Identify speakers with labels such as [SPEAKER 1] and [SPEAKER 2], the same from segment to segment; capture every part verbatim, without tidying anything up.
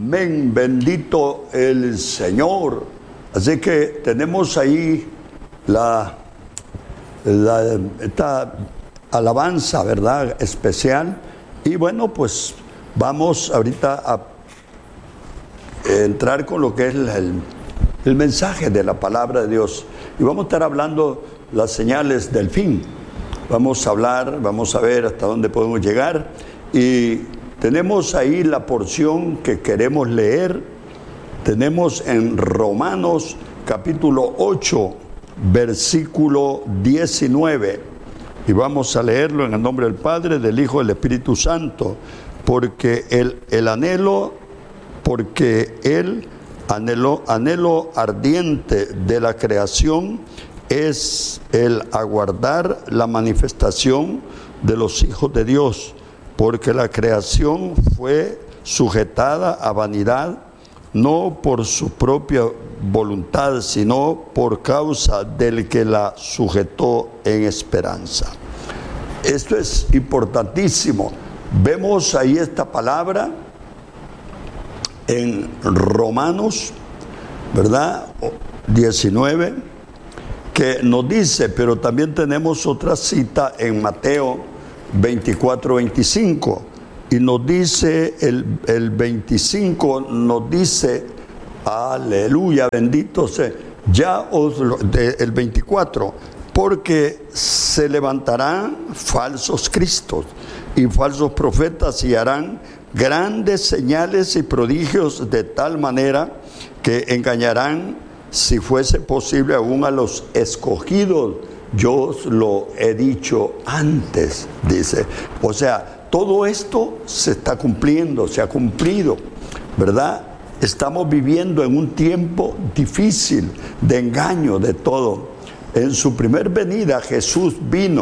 [SPEAKER 1] Amén, bendito el Señor. Así que tenemos ahí la, la esta alabanza, ¿verdad?, especial. Y bueno, pues vamos ahorita a entrar con lo que es el, el mensaje de la palabra de Dios. Y vamos a estar hablando las señales del fin. Vamos a hablar, vamos a ver hasta dónde podemos llegar. Y tenemos ahí la porción que queremos leer. Tenemos en Romanos capítulo ocho, versículo diecinueve. Y vamos a leerlo en el nombre del Padre, del Hijo y del Espíritu Santo. Porque el, el anhelo, porque el anhelo, anhelo ardiente de la creación es el aguardar la manifestación de los hijos de Dios. Porque la creación fue sujetada a vanidad, no por su propia voluntad, sino por causa del que la sujetó en esperanza. Esto es importantísimo. Vemos ahí esta palabra en Romanos, ¿verdad?, diecinueve, que nos dice, pero también tenemos otra cita en Mateo veinticuatro, veinticinco, y nos dice el, el veinticinco, nos dice, aleluya, bendito sea, ya os lo, de, el veinticuatro, porque se levantarán falsos cristos y falsos profetas y harán grandes señales y prodigios de tal manera que engañarán, si fuese posible, aún a los escogidos. Yo os lo he dicho antes, dice. O sea, todo esto se está cumpliendo, se ha cumplido, ¿verdad? Estamos viviendo en un tiempo difícil, de engaño, de todo. En su primer venida, Jesús vino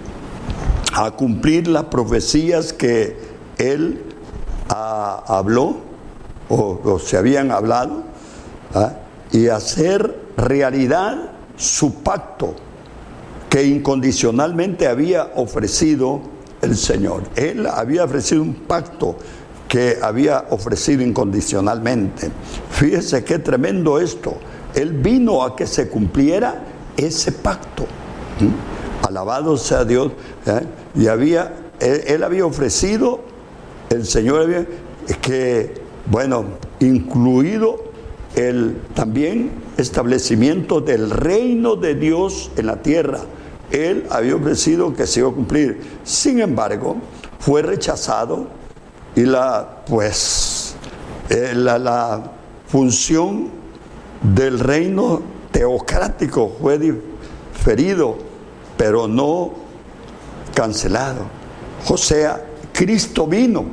[SPEAKER 1] a cumplir las profecías que Él a, habló, o, o se habían hablado, ¿ah?, y hacer realidad su pacto que incondicionalmente había ofrecido el Señor. Él había ofrecido un pacto que había ofrecido incondicionalmente. Fíjese qué tremendo esto. Él vino a que se cumpliera ese pacto. ¿Mm? Alabado sea Dios. ¿Eh? Y había, él, él había ofrecido, el Señor había, que, bueno, incluido el también establecimiento del reino de Dios en la tierra. Él había ofrecido que se iba a cumplir. Sin embargo, fue rechazado y la, pues, eh, la, la función del reino teocrático fue diferido, pero no cancelado. O sea, Cristo vino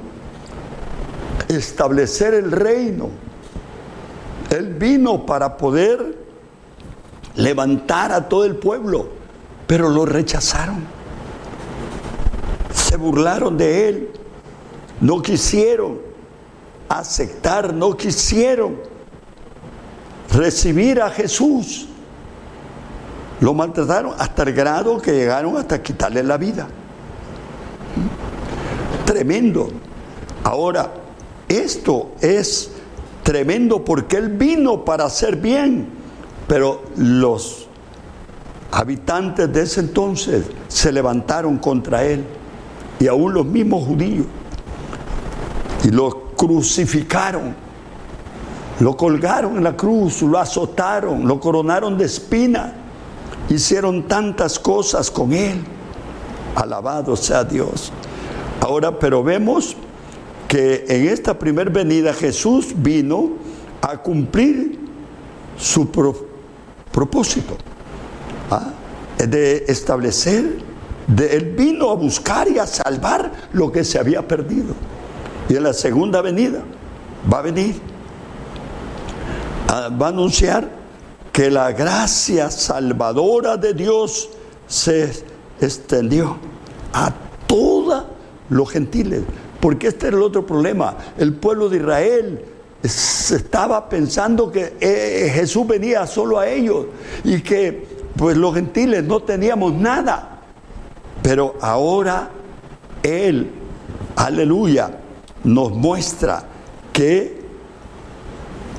[SPEAKER 1] a establecer el reino. Él vino para poder levantar a todo el pueblo, pero lo rechazaron. Se burlaron de Él. No quisieron aceptar, no quisieron recibir a Jesús. Lo maltrataron hasta el grado que llegaron hasta quitarle la vida. Tremendo. Ahora, esto es tremendo porque Él vino para hacer bien, pero los habitantes de ese entonces se levantaron contra Él, y aún los mismos judíos, y lo crucificaron, lo colgaron en la cruz, lo azotaron, lo coronaron de espina, hicieron tantas cosas con Él. Alabado sea Dios. Ahora, pero vemos que en esta primer venida Jesús vino a cumplir su pro, propósito, ¿ah?, de establecer, de, Él vino a buscar y a salvar lo que se había perdido. Y en la segunda venida va a venir, a, va a anunciar que la gracia salvadora de Dios se extendió a todos los gentiles. Porque este era el otro problema. El pueblo de Israel estaba pensando que eh, Jesús venía solo a ellos y que pues los gentiles no teníamos nada. Pero ahora Él, aleluya, nos muestra que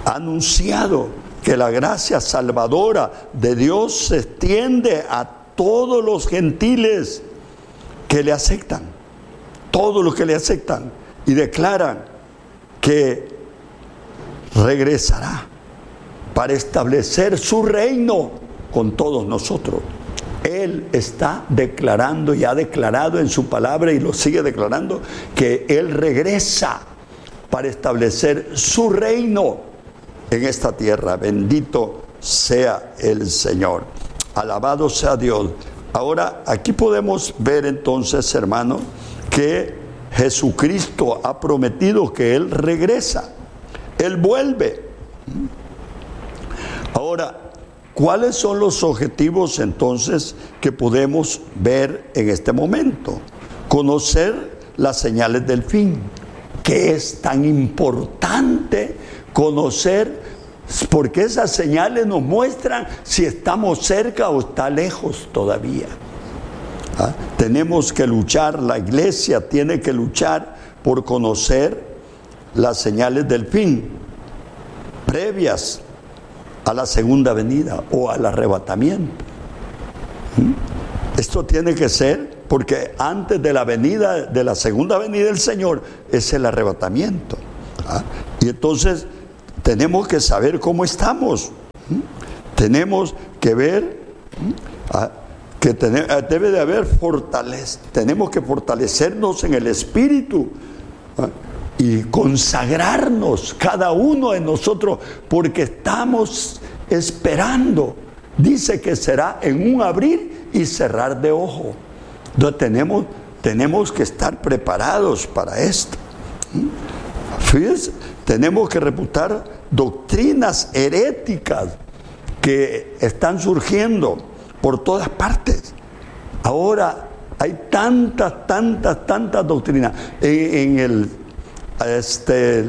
[SPEAKER 1] ha anunciado que la gracia salvadora de Dios se extiende a todos los gentiles que le aceptan, todos los que le aceptan y declaran que regresará para establecer su reino con todos nosotros. Él está declarando y ha declarado en su palabra y lo sigue declarando que Él regresa para establecer su reino en esta tierra. Bendito sea el Señor. Alabado sea Dios. Ahora, aquí podemos ver entonces, hermano, que Jesucristo ha prometido que Él regresa. Él vuelve. Ahora, ¿cuáles son los objetivos entonces que podemos ver en este momento? Conocer las señales del fin. ¿Qué es tan importante conocer? Porque esas señales nos muestran si estamos cerca o está lejos todavía. ¿Ah? Tenemos que luchar, la iglesia tiene que luchar por conocer las señales del fin, previas a la segunda venida o al arrebatamiento. ¿Mm? Esto tiene que ser porque antes de la venida, de la segunda venida del Señor, es el arrebatamiento. ¿Ah? Y entonces tenemos que saber cómo estamos. ¿Mm? Tenemos que ver ¿ah? que ten, debe de haber fortaleza. Tenemos que fortalecernos en el espíritu. ¿Ah? Y consagrarnos cada uno de nosotros, porque estamos esperando. Dice que será en un abrir y cerrar de ojo. Entonces tenemos, tenemos que estar preparados para esto. Fíjense, tenemos que reputar doctrinas heréticas que están surgiendo por todas partes. Ahora hay tantas, tantas, tantas doctrinas. En, en el Este,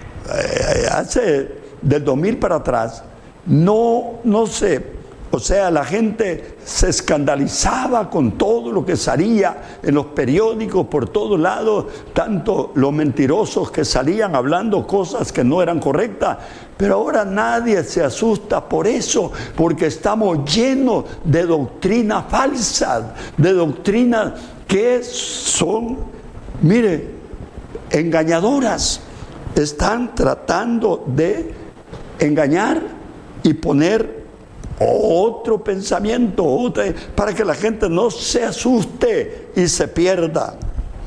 [SPEAKER 1] hace del dos mil para atrás, no, no sé, o sea, la gente se escandalizaba con todo lo que salía en los periódicos por todos lados, tanto los mentirosos que salían hablando cosas que no eran correctas, pero ahora nadie se asusta por eso, porque estamos llenos de doctrinas falsas, de doctrinas que son, mire, engañadoras. Están tratando de engañar y poner otro pensamiento, otra, para que la gente no se asuste y se pierda.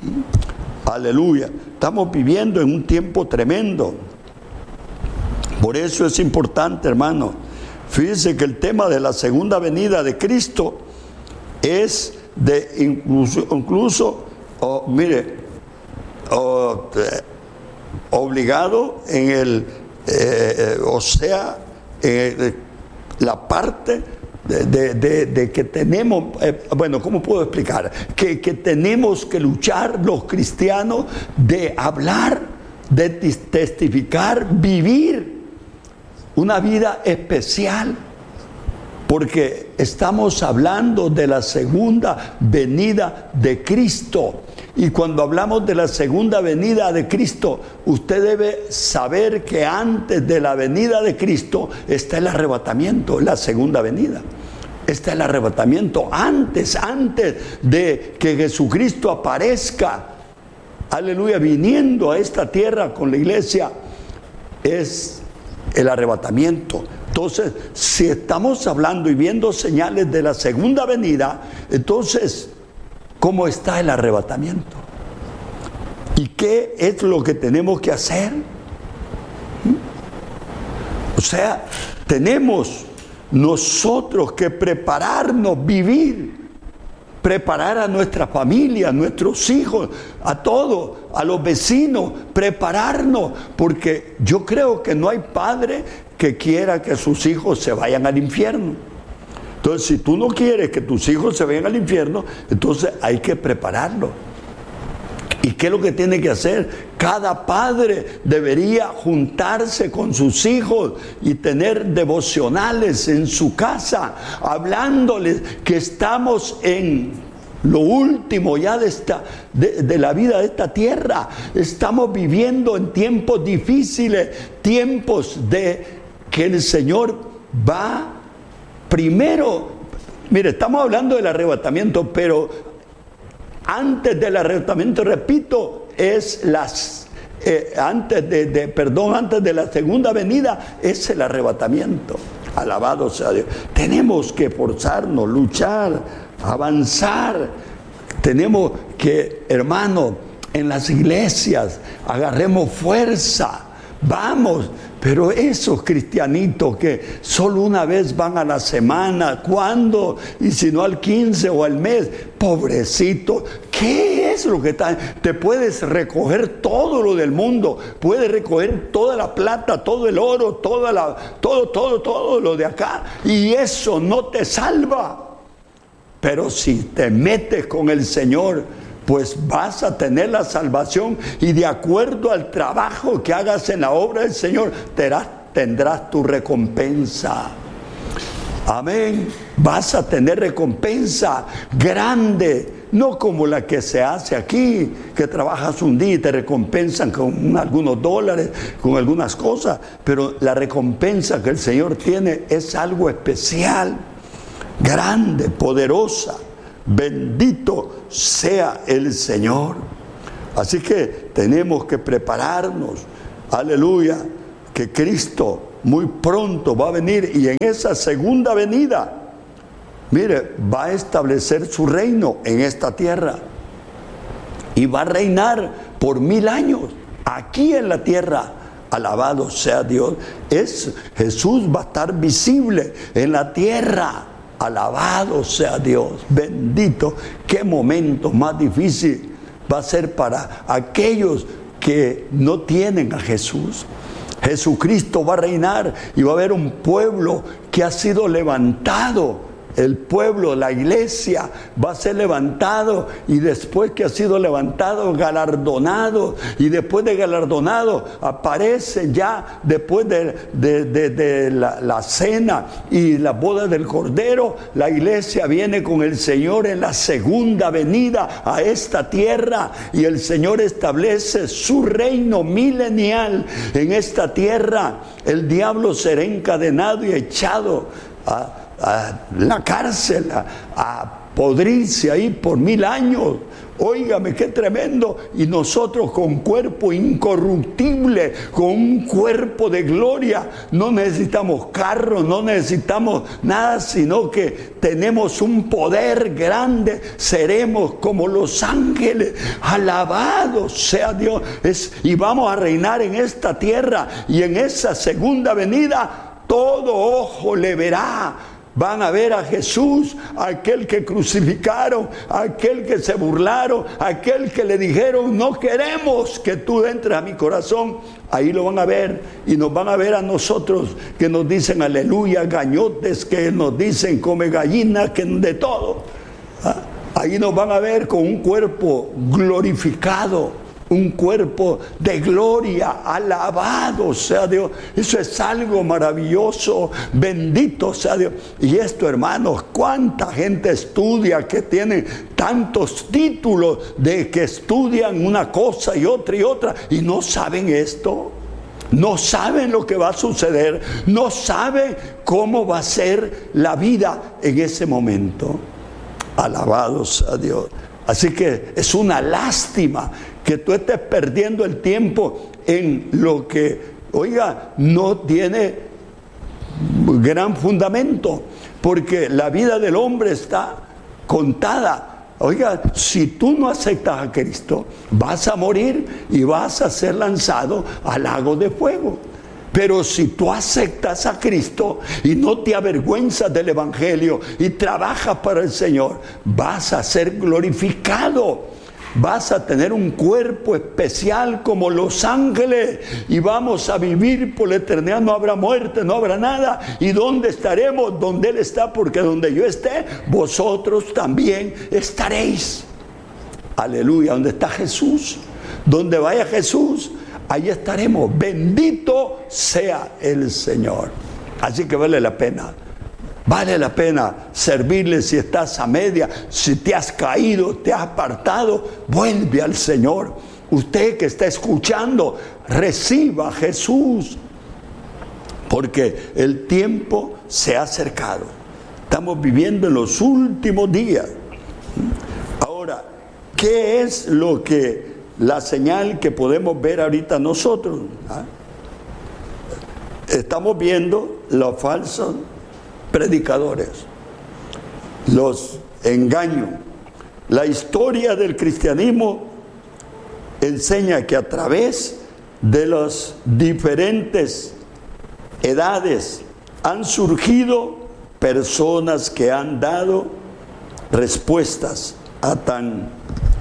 [SPEAKER 1] Aleluya. Estamos viviendo en un tiempo tremendo. Por eso es importante, hermano. Fíjense que el tema de la segunda venida de Cristo es de incluso, incluso oh, mire, oh, eh, obligado en el, eh, o sea, eh, la parte de, de, de, de que tenemos, eh, bueno, ¿cómo puedo explicar? Que, que tenemos que luchar los cristianos de hablar, de testificar, vivir una vida especial, porque estamos hablando de la segunda venida de Cristo. Y cuando hablamos de la segunda venida de Cristo, usted debe saber que antes de la venida de Cristo está el arrebatamiento, la segunda venida. Está el arrebatamiento antes, antes de que Jesucristo aparezca, aleluya, viniendo a esta tierra con la iglesia, es el arrebatamiento. Entonces, si estamos hablando y viendo señales de la segunda venida, entonces, ¿cómo está el arrebatamiento? ¿Y qué es lo que tenemos que hacer? O sea, tenemos nosotros que prepararnos, vivir, preparar a nuestra familia, a nuestros hijos, a todos, a los vecinos, prepararnos, porque yo creo que no hay padre que quiera que sus hijos se vayan al infierno. Entonces, si tú no quieres que tus hijos se vayan al infierno, entonces hay que prepararlo. ¿Y qué es lo que tiene que hacer? Cada padre debería juntarse con sus hijos y tener devocionales en su casa, hablándoles que estamos en lo último ya de, esta, de, de la vida de esta tierra. Estamos viviendo en tiempos difíciles, tiempos de que el Señor va primero. Mire, estamos hablando del arrebatamiento, pero antes del arrebatamiento, repito, es las eh, antes de, de perdón, antes de la segunda venida es el arrebatamiento. Alabado sea Dios. Tenemos que esforzarnos, luchar, avanzar. Tenemos que, hermano, en las iglesias agarremos fuerza. Vamos, pero esos cristianitos que solo una vez van a la semana, ¿cuándo? Y si no al quince o al mes, pobrecito, ¿qué es lo que está? Te puedes recoger todo lo del mundo, puedes recoger toda la plata, todo el oro, toda la, todo, todo, todo lo de acá, y eso no te salva. Pero si te metes con el Señor, pues vas a tener la salvación, y de acuerdo al trabajo que hagas en la obra del Señor, tendrás, tendrás tu recompensa. Amén. Vas a tener recompensa grande, no como la que se hace aquí, que trabajas un día y te recompensan con algunos dólares, con algunas cosas, pero la recompensa que el Señor tiene es algo especial, grande, poderosa. Bendito sea el Señor. Así que tenemos que prepararnos, aleluya, que Cristo muy pronto va a venir, y en esa segunda venida, mire, va a establecer su reino en esta tierra y va a reinar por mil años aquí en la tierra. Alabado sea Dios. Es, Jesús va a estar visible en la tierra. Alabado sea Dios, bendito. Qué momento más difícil va a ser para aquellos que no tienen a Jesús. Jesucristo va a reinar y va a haber un pueblo que ha sido levantado. El pueblo, la iglesia, va a ser levantado, y después que ha sido levantado, galardonado, y después de galardonado, aparece ya después de, de, de, de la, la cena y la boda del Cordero. La iglesia viene con el Señor en la segunda venida a esta tierra, y el Señor establece su reino milenial en esta tierra. El diablo será encadenado y echado a a la cárcel, a, a podrirse ahí por mil años. Óigame, qué tremendo. Y nosotros con cuerpo incorruptible, con un cuerpo de gloria, no necesitamos carro, no necesitamos nada, sino que tenemos un poder grande. Seremos como los ángeles. Alabado sea Dios. Es, y vamos a reinar en esta tierra, y en esa segunda venida todo ojo le verá. Van a ver a Jesús, aquel que crucificaron, aquel que se burlaron, aquel que le dijeron: no queremos que tú entres a mi corazón. Ahí lo van a ver, y nos van a ver a nosotros que nos dicen aleluya, gañotes, que nos dicen come gallinas, que de todo. Ahí nos van a ver con un cuerpo glorificado, un cuerpo de gloria. Alabado sea Dios. Eso es algo maravilloso. Bendito sea Dios. Y esto, hermanos, cuánta gente estudia, que tienen tantos títulos de que estudian una cosa y otra y otra, y no saben esto. No saben lo que va a suceder. No saben cómo va a ser la vida en ese momento. Alabado sea Dios. Así que es una lástima que tú estés perdiendo el tiempo en lo que, oiga, no tiene gran fundamento, porque la vida del hombre está contada. Oiga, si tú no aceptas a Cristo, vas a morir y vas a ser lanzado al lago de fuego. Pero si tú aceptas a Cristo y no te avergüenzas del Evangelio y trabajas para el Señor, vas a ser glorificado. Vas a tener un cuerpo especial como los ángeles, y vamos a vivir por la eternidad. No habrá muerte, no habrá nada. ¿Y dónde estaremos? Donde Él está, porque donde yo esté, vosotros también estaréis. Aleluya. Donde está Jesús, donde vaya Jesús, ahí estaremos. Bendito sea el Señor. Así que vale la pena Vale la pena servirle si estás a media, si te has caído, te has apartado, vuelve al Señor. Usted que está escuchando, reciba a Jesús, porque el tiempo se ha acercado. Estamos viviendo en los últimos días. Ahora, ¿qué es lo que, la señal que podemos ver ahorita nosotros? ¿Ah? Estamos viendo los falsos predicadores, los engaños. La historia del cristianismo enseña que a través de las diferentes edades han surgido personas que han dado respuestas a tan,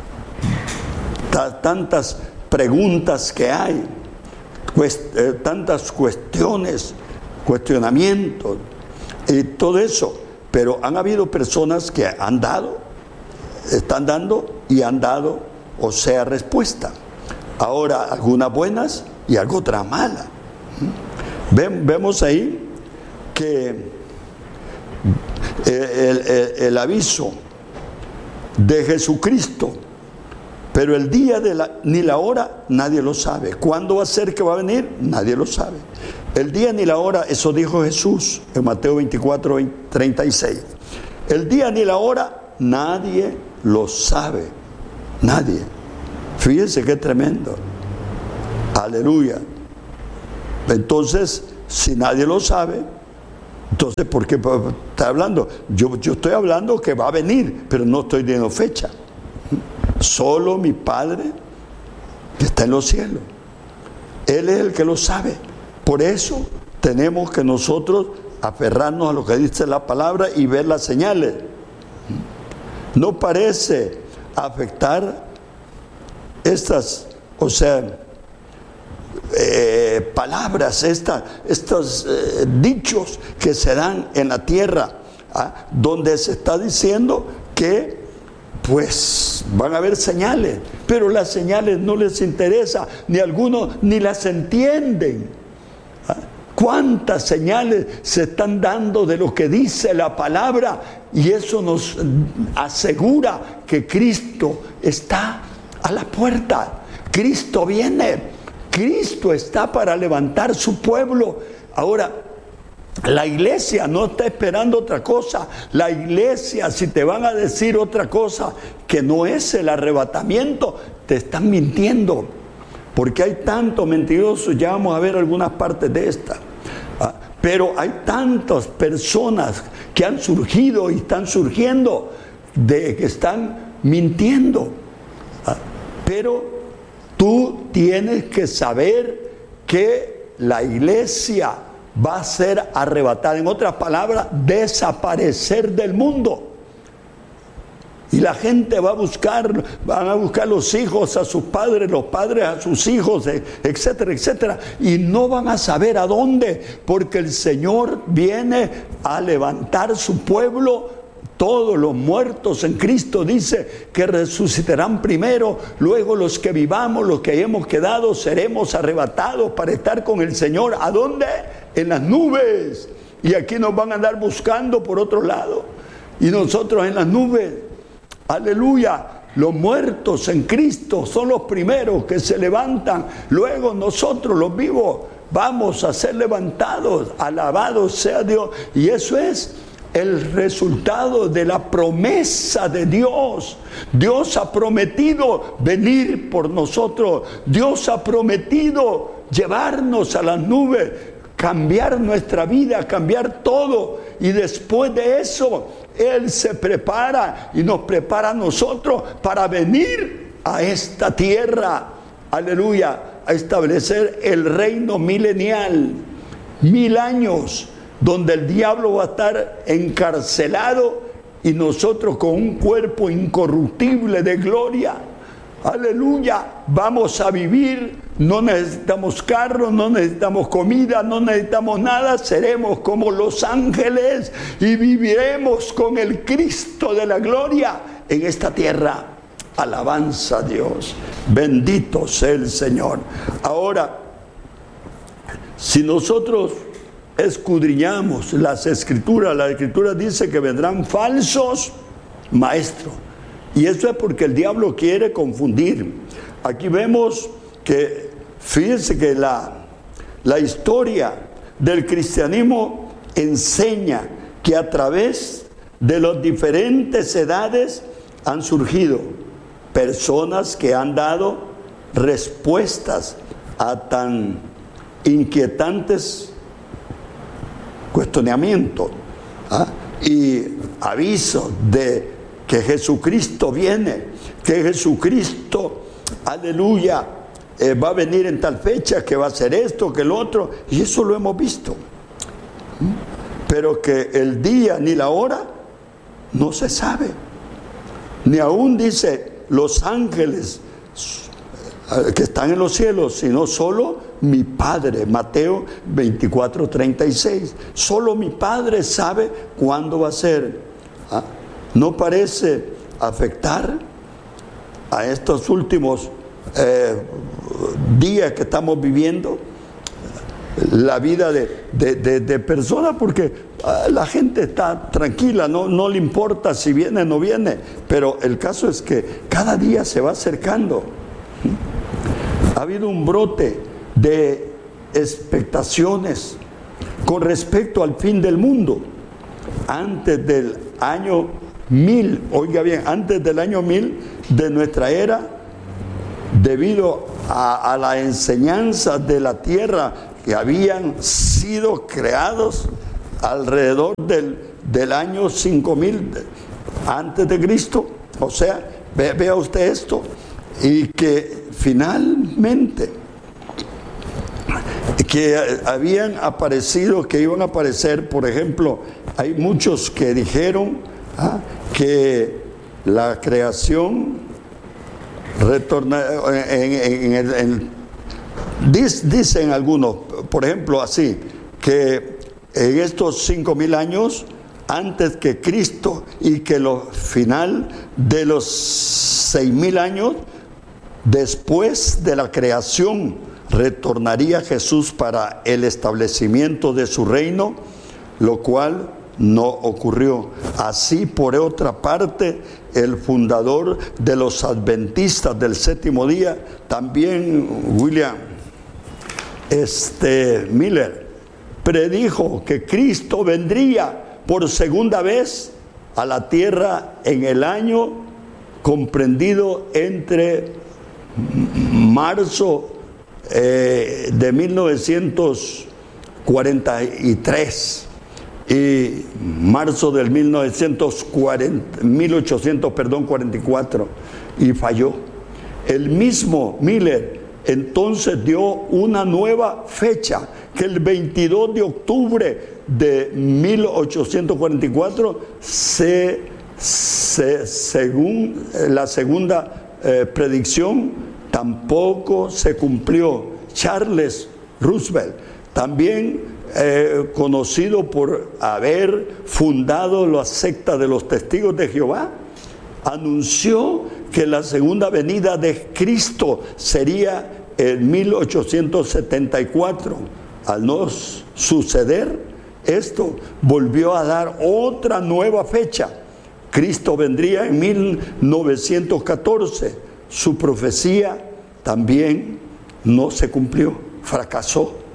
[SPEAKER 1] ta, tantas preguntas que hay, pues, eh, tantas cuestiones, cuestionamientos y todo eso. Pero han habido personas que han dado, están dando y han dado, o sea, respuesta. Ahora, algunas buenas y algo otras malas. Ven, vemos ahí que el, el, el aviso de Jesucristo, pero el día de la, ni la hora nadie lo sabe. ¿Cuándo va a ser que va a venir? Nadie lo sabe. El día ni la hora, eso dijo Jesús en Mateo veinticuatro, treinta y seis. El día ni la hora nadie lo sabe. Nadie. Fíjense qué tremendo. Aleluya. Entonces, si nadie lo sabe, entonces, ¿por qué está hablando? Yo, yo estoy hablando que va a venir, pero no estoy dando fecha. Solo mi Padre, que está en los cielos, Él es el que lo sabe. Por eso tenemos que nosotros aferrarnos a lo que dice la palabra y ver las señales. No parece afectar estas, o sea, eh, palabras, esta, estos eh, dichos que se dan en la tierra, ¿ah? Donde se está diciendo que pues van a haber señales, pero las señales no les interesa, ni algunos ni las entienden. ¿Ah? ¿Cuántas señales se están dando de lo que dice la palabra? Y eso nos asegura que Cristo está a la puerta. Cristo viene. Cristo está para levantar su pueblo. Ahora, la iglesia no está esperando otra cosa. La iglesia, si te van a decir otra cosa que no es el arrebatamiento, te están mintiendo. Porque hay tantos mentirosos, ya vamos a ver algunas partes de esta. ¿Ah? Pero hay tantas personas que han surgido y están surgiendo de que están mintiendo. ¿Ah? Pero tú tienes que saber que la iglesia va a ser arrebatada. En otras palabras, desaparecer del mundo. Y la gente va a buscar, van a buscar los hijos a sus padres, los padres a sus hijos, etcétera, etcétera. Y no van a saber a dónde, porque el Señor viene a levantar su pueblo. Todos los muertos en Cristo dice que resucitarán primero, luego los que vivamos, los que hayamos quedado, seremos arrebatados para estar con el Señor. ¿A dónde? En las nubes. Y aquí nos van a andar buscando por otro lado. Y nosotros en las nubes. Aleluya. Los muertos en Cristo son los primeros que se levantan. Luego nosotros los vivos vamos a ser levantados. Alabado sea Dios. Y eso es el resultado de la promesa de Dios. Dios ha prometido venir por nosotros. Dios ha prometido llevarnos a las nubes, cambiar nuestra vida, cambiar todo. Y después de eso, Él se prepara y nos prepara a nosotros para venir a esta tierra. Aleluya. A establecer el reino milenial. Mil años. Donde el diablo va a estar encarcelado y nosotros con un cuerpo incorruptible de gloria. Aleluya, vamos a vivir, no necesitamos carro, no necesitamos comida, no necesitamos nada, seremos como los ángeles y viviremos con el Cristo de la gloria en esta tierra. Alabanza a Dios, bendito sea el Señor. Ahora, si nosotros escudriñamos las escrituras, la escritura dice que vendrán falsos maestros. Y eso es porque el diablo quiere confundir. Aquí vemos que, fíjense que la, la historia del cristianismo enseña que a través de las diferentes edades han surgido personas que han dado respuestas a tan inquietantes cuestionamientos, ¿ah? y avisos de que Jesucristo viene, que Jesucristo, aleluya, eh, va a venir en tal fecha, que va a hacer esto, que lo otro, y eso lo hemos visto. Pero que el día ni la hora no se sabe. Ni aún dice los ángeles que están en los cielos, sino solo mi Padre. Mateo veinticuatro, treinta y seis. Solo mi Padre sabe cuándo va a ser. ¿Ah? ¿No parece afectar a estos últimos eh, días que estamos viviendo la vida de, de, de, de personas? Porque uh, la gente está tranquila, no, no le importa si viene o no viene, pero el caso es que cada día se va acercando. Ha habido un brote de expectaciones con respecto al fin del mundo. Antes del año mil, oiga bien, antes del año mil de nuestra era, debido a, a la enseñanza de la tierra que habían sido creados alrededor del, del año cinco mil antes de Cristo, o sea, ve, vea usted esto, y que finalmente que habían aparecido, que iban a aparecer, por ejemplo, hay muchos que dijeron ¿ah? que la creación retorna en, en, en, en, dicen algunos, por ejemplo, así, que en estos cinco mil años antes que Cristo y que lo final de los seis mil años después de la creación retornaría Jesús para el establecimiento de su reino, lo cual no ocurrió. Así, por otra parte, el fundador de los adventistas del séptimo día, también William este, Miller, predijo que Cristo vendría por segunda vez a la tierra en el año comprendido entre marzo eh, de mil novecientos cuarenta y tres y marzo del mil novecientos cuarenta, mil ochocientos cuarenta y cuatro, y falló. El mismo Miller entonces dio una nueva fecha, que el veintidós de octubre de mil ochocientos cuarenta y cuatro se, se, según la segunda eh, predicción, tampoco se cumplió. Charles Roosevelt, también Eh, conocido por haber fundado la secta de los Testigos de Jehová, anunció que la segunda venida de Cristo sería en mil ochocientos setenta y cuatro. Al no suceder esto, volvió a dar otra nueva fecha. Cristo vendría en mil novecientos catorce. Su profecía también no se cumplió, fracasó.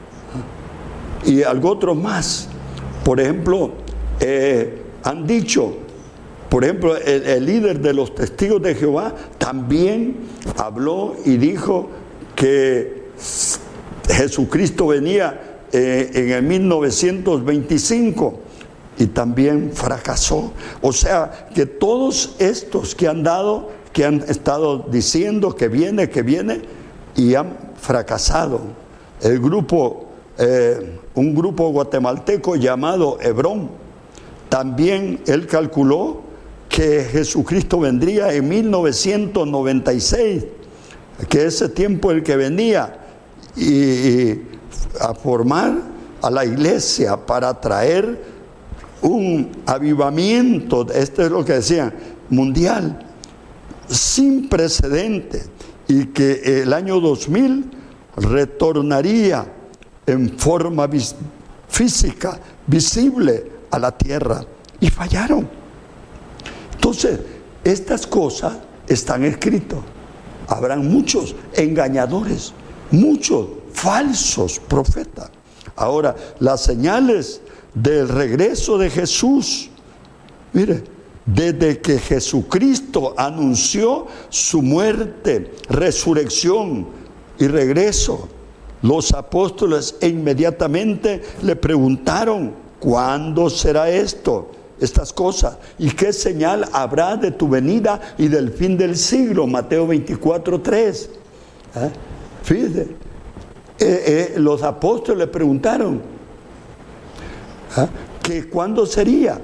[SPEAKER 1] Y algo otro más, por ejemplo, eh, han dicho, por ejemplo, el, el líder de los Testigos de Jehová también habló y dijo que Jesucristo venía eh, en el mil novecientos veinticinco y también fracasó. O sea, que todos estos que han dado, que han estado diciendo que viene, que viene, y han fracasado. El grupo Eh, un grupo guatemalteco llamado Hebrón, también él calculó que Jesucristo vendría en mil novecientos noventa y seis, que ese tiempo el que venía y, y a formar a la iglesia para traer un avivamiento, esto es lo que decían, mundial, sin precedente, y que el año dos mil retornaría en forma física, visible a la tierra, y fallaron. Entonces, estas cosas están escritas. Habrán muchos engañadores, muchos falsos profetas. Ahora, las señales del regreso de Jesús, mire, desde que Jesucristo anunció su muerte, resurrección y regreso, los apóstoles inmediatamente le preguntaron: ¿cuándo será esto? Estas cosas, ¿y qué señal habrá de tu venida y del fin del siglo? Mateo veinticuatro, tres. ¿Eh? Fíjate, eh, eh, los apóstoles le preguntaron ¿eh? que cuándo sería,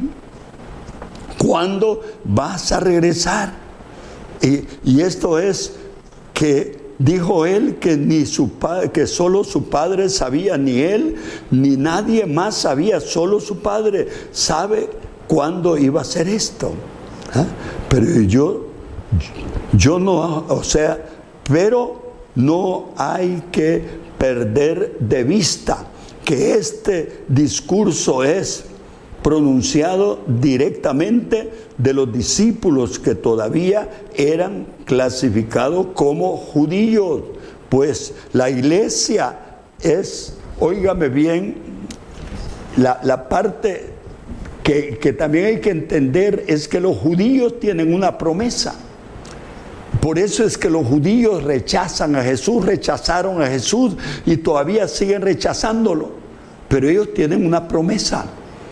[SPEAKER 1] cuándo vas a regresar. Y, y esto es que dijo él que ni su padre, que solo su padre sabía, ni él ni nadie más sabía, solo su padre sabe cuándo iba a ser esto. ¿Eh? Pero yo, yo no, o sea, pero no hay que perder de vista que este discurso es pronunciado directamente de los discípulos que todavía eran clasificados como judíos, pues la iglesia es, óigame bien, la, la parte que, que también hay que entender es que los judíos tienen una promesa. Por eso es que los judíos rechazan a Jesús, rechazaron a Jesús y todavía siguen rechazándolo, pero ellos tienen una promesa.